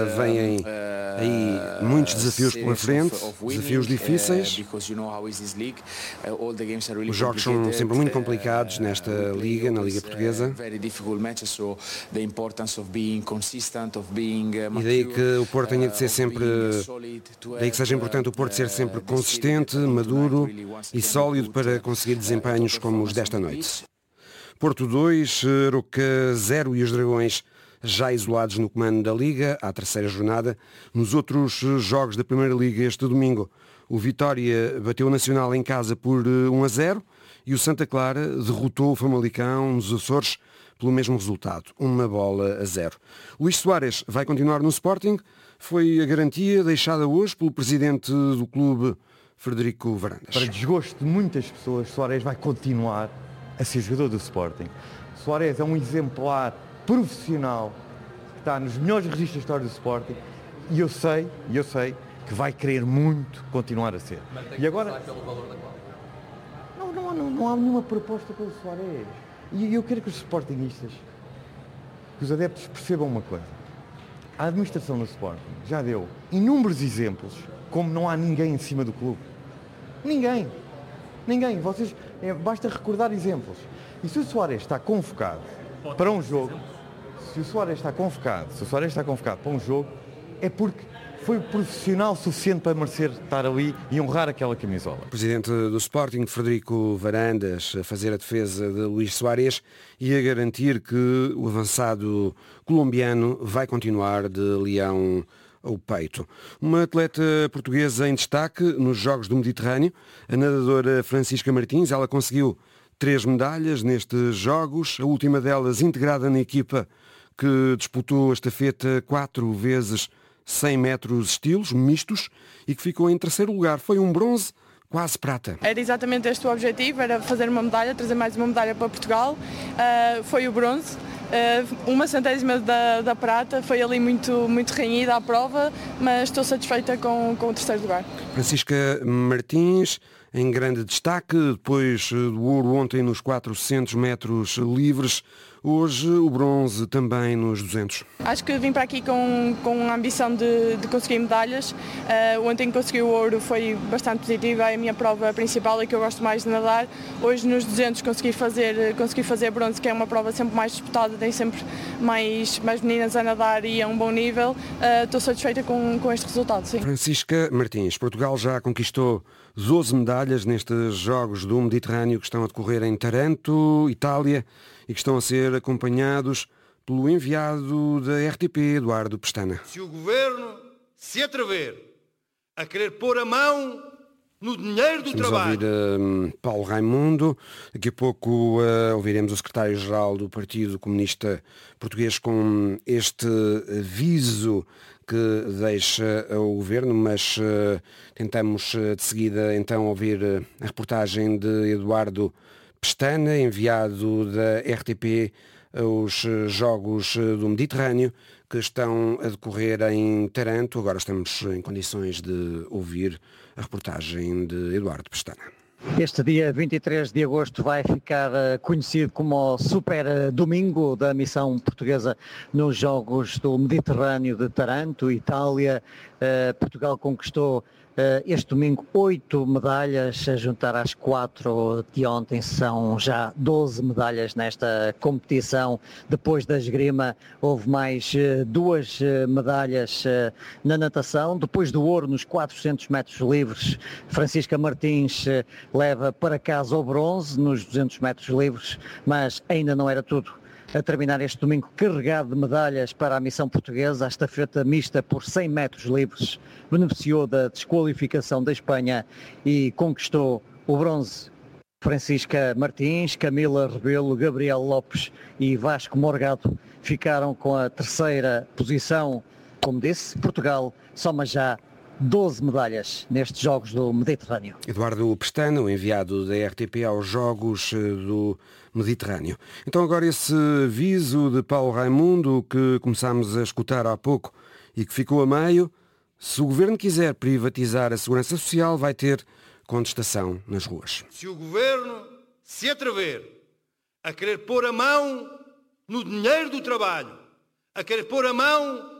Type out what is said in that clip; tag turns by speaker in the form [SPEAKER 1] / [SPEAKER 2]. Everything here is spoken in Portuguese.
[SPEAKER 1] Vêm aí muitos desafios pela frente, desafios difíceis. Os jogos são sempre muito complicados nesta liga, na Liga Portuguesa. E daí que o Porto tenha de ser sempre, daí que seja importante o Porto ser sempre consistente, maduro e sólido para conseguir desempenhos como os desta noite. Porto 2, Aroca 0 e os Dragões já isolados no comando da Liga, à terceira jornada. Nos outros jogos da Primeira Liga este domingo, o Vitória bateu o Nacional em casa por 1-0 e o Santa Clara derrotou o Famalicão nos Açores pelo mesmo resultado, 1-0. Luís Soares vai continuar no Sporting, foi a garantia deixada hoje pelo presidente do clube, Frederico Varandas.
[SPEAKER 2] Para desgosto de muitas pessoas, Soares vai continuar a ser jogador do Sporting. Soares é um exemplar profissional que está nos melhores registros da história do Sporting e eu sei que vai querer muito continuar a ser. E agora não há nenhuma proposta pelo Soares. E eu quero que os sportinguistas, que os adeptos percebam uma coisa. A administração do Sporting já deu inúmeros exemplos como não há ninguém em cima do clube. Ninguém. Vocês, basta recordar exemplos. E se o Soares está convocado para um jogo, se o Soares está convocado para um jogo, é porque foi profissional suficiente para merecer estar ali e honrar aquela camisola.
[SPEAKER 1] O presidente do Sporting, Frederico Varandas, a fazer a defesa de Luís Soares e a garantir que o avançado colombiano vai continuar de leão ao peito. Uma atleta portuguesa em destaque nos Jogos do Mediterrâneo, a nadadora Francisca Martins. Ela conseguiu 3 medalhas nestes Jogos, a última delas integrada na equipa que disputou a estafeta 4 vezes 100 metros estilos mistos e que ficou em terceiro lugar. Foi um bronze, quase prata.
[SPEAKER 3] Era exatamente este o objetivo, era fazer uma medalha, trazer mais uma medalha para Portugal. Foi o bronze. 1/100 da prata, foi ali muito renhida a prova, mas estou satisfeita com o terceiro lugar.
[SPEAKER 1] Francisca Martins, em grande destaque, depois do ouro ontem nos 400 metros livres, hoje o bronze também nos 200.
[SPEAKER 3] Acho que vim para aqui com a ambição de conseguir medalhas. Ontem consegui o ouro, foi bastante positivo, é a minha prova principal e que eu gosto mais de nadar. Hoje nos 200 consegui fazer bronze, que é uma prova sempre mais disputada, tem sempre mais meninas a nadar e a um bom nível. Estou satisfeita com este resultado, sim.
[SPEAKER 1] Francisca Martins, Portugal já conquistou 12 medalhas nestes Jogos do Mediterrâneo que estão a decorrer em Taranto, Itália, e que estão a ser acompanhados pelo enviado da RTP, Eduardo Pestana.
[SPEAKER 4] Se o Governo se atrever a querer pôr a mão no dinheiro do trabalho...
[SPEAKER 1] Vamos ouvir Paulo Raimundo. Daqui a pouco ouviremos o secretário-geral do Partido Comunista Português com este aviso que deixa o Governo, mas tentamos de seguida então ouvir a reportagem de Eduardo Pestana, enviado da RTP aos Jogos do Mediterrâneo, que estão a decorrer em Taranto. Agora estamos em condições de ouvir a reportagem de Eduardo Pestana.
[SPEAKER 5] Este dia 23 de agosto vai ficar conhecido como o Super Domingo da missão portuguesa nos Jogos do Mediterrâneo de Taranto, Itália. Portugal conquistou este domingo 8 medalhas, a juntar às 4 de ontem, são já 12 medalhas nesta competição. Depois da esgrima houve mais 2 medalhas na natação. Depois do ouro nos 400 metros livres, Francisca Martins leva para casa o bronze nos 200 metros livres, mas ainda não era tudo. A terminar este domingo carregado de medalhas para a missão portuguesa, a estafeta mista por 100 metros livres beneficiou da desqualificação da Espanha e conquistou o bronze. Francisca Martins, Camila Rebelo, Gabriel Lopes e Vasco Morgado ficaram com a terceira posição. Como disse, Portugal soma já 12 medalhas nestes Jogos do Mediterrâneo.
[SPEAKER 1] Eduardo Pestana, o enviado da RTP aos Jogos do Mediterrâneo. Então agora esse aviso de Paulo Raimundo que começámos a escutar há pouco e que ficou a meio. Se o Governo quiser privatizar a Segurança Social, vai ter contestação nas ruas.
[SPEAKER 4] Se o Governo se atrever a querer pôr a mão no dinheiro do trabalho, a querer pôr a mão